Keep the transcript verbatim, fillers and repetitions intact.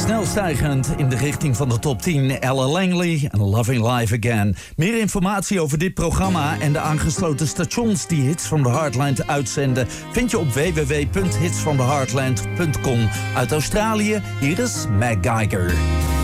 Snel stijgend in de richting van de top tien. Ella Langley en Loving Life Again. Meer informatie over dit programma en de aangesloten stations die Hits from the Heartland uitzenden vind je op w w w punt hits from the heartland punt com. Uit Australië, hier is Mac Geiger.